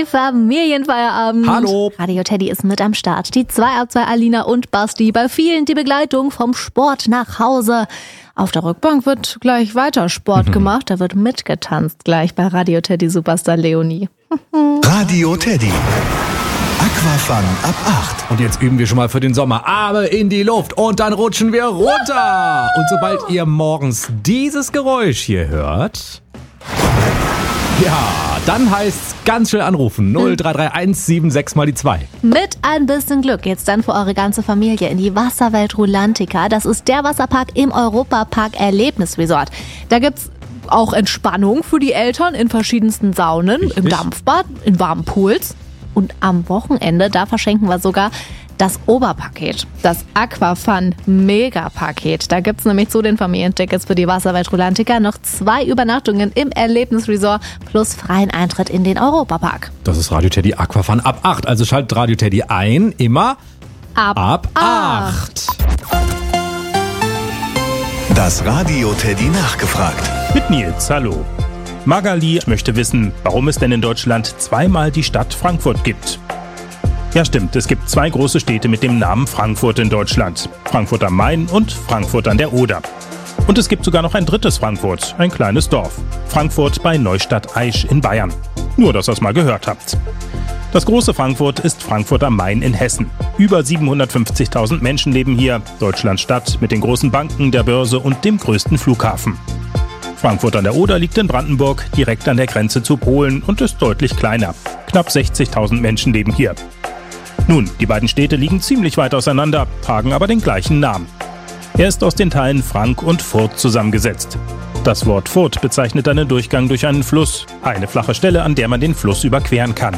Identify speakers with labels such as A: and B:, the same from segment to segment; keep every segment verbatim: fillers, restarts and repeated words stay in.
A: Teddy, Familienfeierabend.
B: Hallo.
A: Radio Teddy ist mit am Start. Die zwei ab zwei Alina und Basti. Bei vielen die Begleitung vom Sport nach Hause. Auf der Rückbank wird gleich weiter Sport mhm. gemacht. Da wird mitgetanzt gleich bei Radio Teddy Superstar Leonie.
C: Radio Teddy. Aquafun ab acht.
B: Und jetzt üben wir schon mal für den Sommer. Arme in die Luft und dann rutschen wir runter. Und sobald ihr morgens dieses Geräusch hier hört, ja, dann heißt's ganz schnell anrufen. null drei drei eins sieben sechs mal die zwei.
A: Mit ein bisschen Glück geht's dann für eure ganze Familie in die Wasserwelt Rulantica. Das ist der Wasserpark im Europapark Erlebnisresort. Da gibt's auch Entspannung für die Eltern in verschiedensten Saunen, Richtig. im Dampfbad, in warmen Pools. Und am Wochenende, da verschenken wir sogar das Oberpaket, das Aquafun Mega-Paket. Da gibt's nämlich zu den Familientickets für die Wasserwelt Rulantica noch zwei Übernachtungen im Erlebnisresort plus freien Eintritt in den Europapark.
B: Das ist Radio Teddy Aquafun ab acht. Also schaltet Radio Teddy ein, immer
A: ab, ab acht.
C: Das Radio Teddy nachgefragt.
D: Mit Nils, hallo. Magali möchte wissen, warum es denn in Deutschland zweimal die Stadt Frankfurt gibt. Ja stimmt, es gibt zwei große Städte mit dem Namen Frankfurt in Deutschland. Frankfurt am Main und Frankfurt an der Oder. Und es gibt sogar noch ein drittes Frankfurt, ein kleines Dorf. Frankfurt bei Neustadt-Aisch in Bayern. Nur, dass ihr es mal gehört habt. Das große Frankfurt ist Frankfurt am Main in Hessen. Über siebenhundertfünfzigtausend Menschen leben hier. Deutschlands Stadt mit den großen Banken, der Börse und dem größten Flughafen. Frankfurt an der Oder liegt in Brandenburg, direkt an der Grenze zu Polen und ist deutlich kleiner. Knapp sechzigtausend Menschen leben hier. Nun, die beiden Städte liegen ziemlich weit auseinander, tragen aber den gleichen Namen. Er ist aus den Teilen Frank und Furt zusammengesetzt. Das Wort Furt bezeichnet einen Durchgang durch einen Fluss, eine flache Stelle, an der man den Fluss überqueren kann.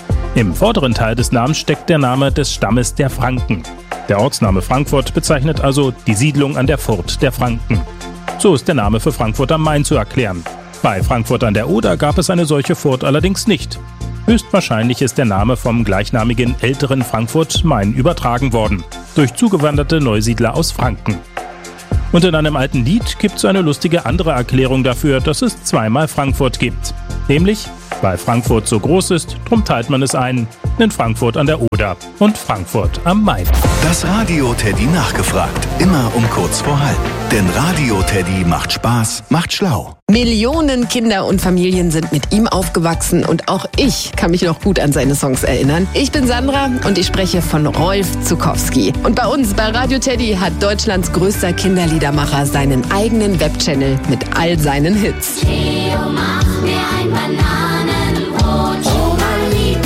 D: Im vorderen Teil des Namens steckt der Name des Stammes der Franken. Der Ortsname Frankfurt bezeichnet also die Siedlung an der Furt der Franken. So ist der Name für Frankfurt am Main zu erklären. Bei Frankfurt an der Oder gab es eine solche Furt allerdings nicht. Höchstwahrscheinlich ist der Name vom gleichnamigen älteren Frankfurt Main übertragen worden, durch zugewanderte Neusiedler aus Franken. Und in einem alten Lied gibt es eine lustige andere Erklärung dafür, dass es zweimal Frankfurt gibt. Nämlich, weil Frankfurt so groß ist, drum teilt man es ein in Frankfurt an der Oder und Frankfurt am Main.
C: Das Radio Teddy nachgefragt, immer um kurz vor halb. Denn Radio Teddy macht Spaß, macht schlau.
E: Millionen Kinder und Familien sind mit ihm aufgewachsen und auch ich kann mich noch gut an seine Songs erinnern. Ich bin Sandra und ich spreche von Rolf Zuckowski. Und bei uns bei Radio Teddy hat Deutschlands größter Kinderliedermacher seinen eigenen Webchannel mit all seinen Hits.
F: Theo, mach mir ein Bananenbrot. Oma liebt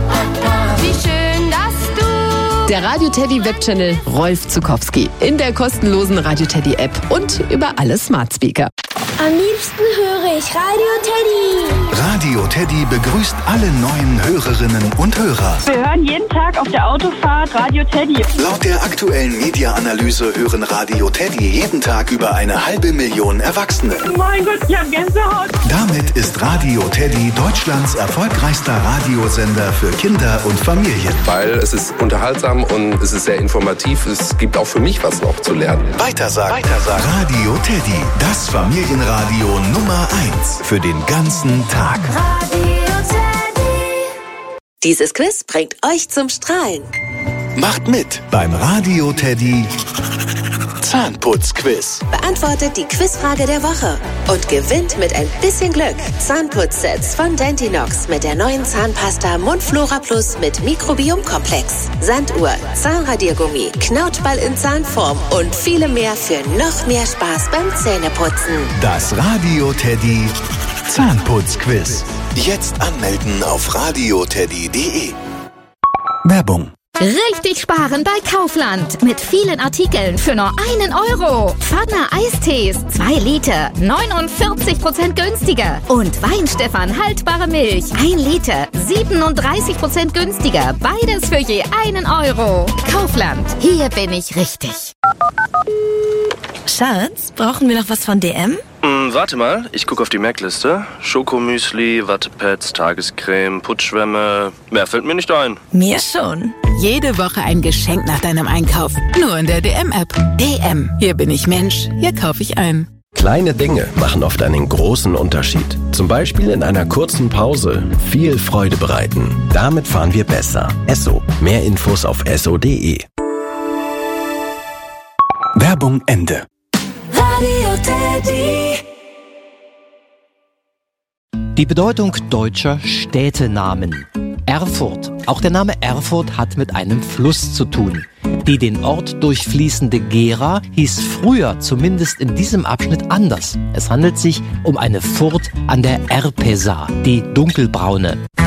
F: Opa. Wie schön, dass du...
E: Der Radio Teddy Webchannel Rolf Zuckowski in der kostenlosen Radio Teddy App und über alle Smart Speaker.
G: Am liebsten höre ich Radio Teddy.
C: Radio Teddy begrüßt alle neuen Hörerinnen und Hörer.
H: Wir hören jeden Tag auf der Autofahrt Radio Teddy.
C: Laut der aktuellen Media-Analyse hören Radio Teddy jeden Tag über eine halbe Million Erwachsene.
H: Mein Gott, ich hab Gänsehaut.
C: Damit ist Radio Teddy Deutschlands erfolgreichster Radiosender für Kinder und Familien.
I: Weil es ist unterhaltsam und es ist sehr informativ. Es gibt auch für mich was noch zu lernen.
C: Weitersagen. Weitersagen. Radio Teddy, das Familienradio Nummer eins für den ganzen Tag.
G: Radio Teddy.
J: Dieses Quiz bringt euch zum Strahlen.
C: Macht mit beim Radio Teddy Zahnputzquiz.
J: Beantwortet die Quizfrage der Woche und gewinnt mit ein bisschen Glück Zahnputzsets von Dentinox mit der neuen Zahnpasta Mundflora Plus mit Mikrobiomkomplex, Sanduhr, Zahnradiergummi, Knautschball in Zahnform und viele mehr für noch mehr Spaß beim Zähneputzen.
C: Das Radio Teddy Zahnputzquiz. Jetzt anmelden auf radioteddy punkt de. Werbung.
K: Richtig sparen bei Kaufland. Mit vielen Artikeln für nur einen Euro. Pfanne Eistees, zwei Liter, neunundvierzig Prozent günstiger. Und Weinstefan haltbare Milch, ein Liter, siebenunddreißig Prozent günstiger. Beides für je einen Euro. Kaufland, hier bin ich richtig.
L: Schatz, brauchen wir noch was von D M?
M: Hm, warte mal, ich gucke auf die Merkliste. Schokomüsli, Wattepads, Tagescreme, Putzschwämme. Mehr fällt mir nicht ein.
L: Mir schon. Jede Woche ein Geschenk nach deinem Einkauf. Nur in der D M-App. D M. Hier bin ich Mensch. Hier kaufe ich ein.
N: Kleine Dinge machen oft einen großen Unterschied. Zum Beispiel in einer kurzen Pause viel Freude bereiten. Damit fahren wir besser. Esso. Mehr Infos auf esso punkt de.
C: Werbung Ende.
O: Radio Teddy. Die Bedeutung deutscher Städtenamen. Erfurt. Auch der Name Erfurt hat mit einem Fluss zu tun. Die den Ort durchfließende Gera hieß früher, zumindest in diesem Abschnitt, anders. Es handelt sich um eine Furt an der Erpesa, die dunkelbraune.